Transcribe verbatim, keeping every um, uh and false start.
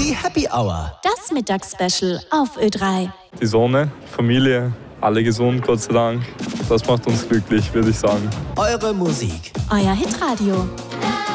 Die Happy Hour. Das Mittagsspecial auf Ö drei. Die Sonne, Familie, alle gesund, Gott sei Dank. Das macht uns glücklich, würde ich sagen. Eure Musik. Euer Hitradio.